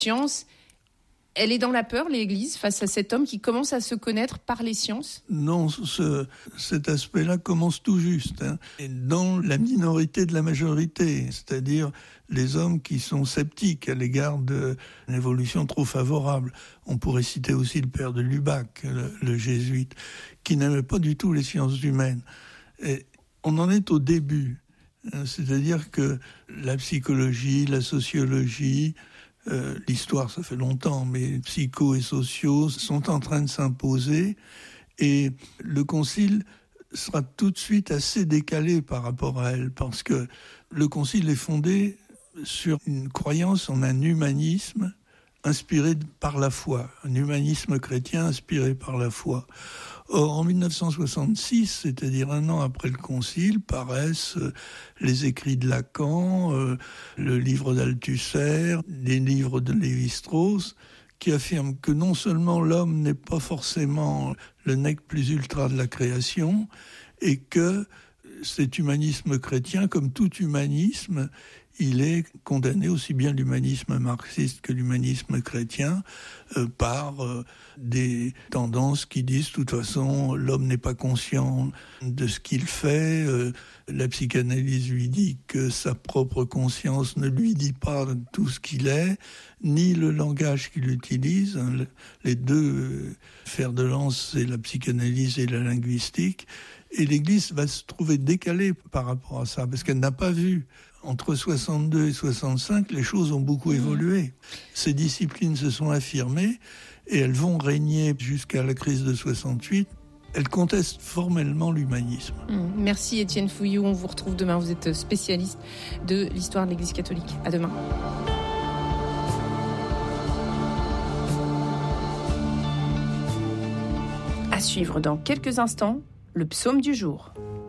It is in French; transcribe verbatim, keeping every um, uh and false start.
science, elle est dans la peur, l'Église, face à cet homme qui commence à se connaître par les sciences ? Non, ce, cet aspect-là commence tout juste, hein, et dans la minorité de la majorité, c'est-à-dire les hommes qui sont sceptiques à l'égard d'une évolution trop favorable. On pourrait citer aussi le père de Lubac, le, le jésuite, qui n'aimait pas du tout les sciences humaines. Et on en est au début, hein, c'est-à-dire que la psychologie, la sociologie, Euh, l'histoire, ça fait longtemps, mais psycho et sociaux sont en train de s'imposer et le concile sera tout de suite assez décalé par rapport à elle parce que le concile est fondé sur une croyance en un humanisme inspiré par la foi, un humanisme chrétien inspiré par la foi. Or, en dix-neuf cent soixante-six, c'est-à-dire un an après le concile, paraissent euh, les écrits de Lacan, euh, le livre d'Althusser, les livres de Lévi-Strauss, qui affirment que non seulement l'homme n'est pas forcément le nec plus ultra de la création, et que cet humanisme chrétien, comme tout humanisme, il est condamné, aussi bien l'humanisme marxiste que l'humanisme chrétien, euh, par euh, des tendances qui disent de toute façon l'homme n'est pas conscient de ce qu'il fait, euh, la psychanalyse lui dit que sa propre conscience ne lui dit pas tout ce qu'il est, ni le langage qu'il utilise, hein, les deux euh, fers de lance, c'est la psychanalyse et la linguistique, et l'Église va se trouver décalée par rapport à ça, parce qu'elle n'a pas vu. Entre soixante-deux et soixante-cinq, les choses ont beaucoup évolué. Ces disciplines se sont affirmées et elles vont régner jusqu'à la crise de soixante-huit. Elles contestent formellement l'humanisme. Merci Étienne Fouilloux, on vous retrouve demain. Vous êtes spécialiste de l'histoire de l'Église catholique. À demain. À suivre dans quelques instants, le psaume du jour.